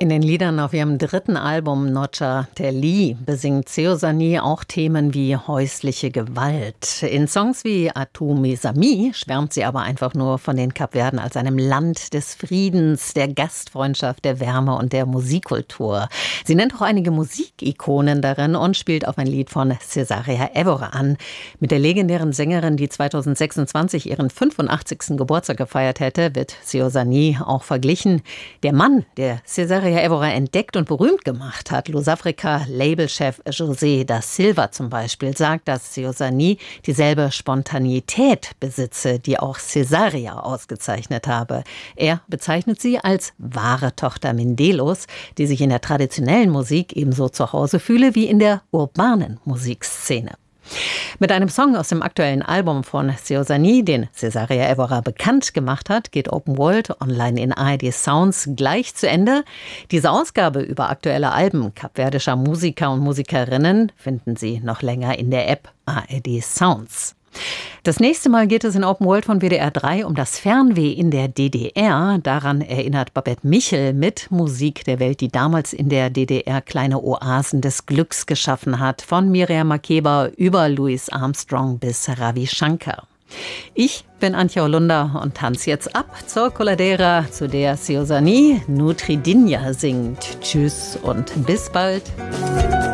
In den Liedern auf ihrem dritten Album Nocha Teli besingt Seosanee auch Themen wie häusliche Gewalt. In Songs wie Atu Mesami schwärmt sie aber einfach nur von den Kapverden als einem Land des Friedens, der Gastfreundschaft, der Wärme und der Musikkultur. Sie nennt auch einige Musikikonen darin und spielt auf ein Lied von Cesaria Evora an. Mit der legendären Sängerin, die 2026 ihren 85. Geburtstag gefeiert hätte, wird Seosanee auch verglichen. Der Mann, der Cesaria Evora entdeckt und berühmt gemacht hat, Lusafrika-Labelchef José da Silva zum Beispiel, sagt, dass Seosanee dieselbe Spontaneität besitze, die auch Cesaria ausgezeichnet habe. Er bezeichnet sie als wahre Tochter Mindelos, die sich in der traditionellen Musik ebenso zu Hause fühle wie in der urbanen Musikszene. Mit einem Song aus dem aktuellen Album von Seosanee, den Cesaria Evora bekannt gemacht hat, geht Open World online in ARD Sounds gleich zu Ende. Diese Ausgabe über aktuelle Alben kapverdischer Musiker und Musikerinnen finden Sie noch länger in der App ARD Sounds. Das nächste Mal geht es in Open World von WDR 3 um das Fernweh in der DDR. Daran erinnert Babette Michel mit Musik der Welt, die damals in der DDR kleine Oasen des Glücks geschaffen hat. Von Miriam Makeba über Louis Armstrong bis Ravi Shankar. Ich bin Antje Holunder und tanze jetzt ab zur Coladera, zu der Seosanee Nutridinja singt. Tschüss und bis bald.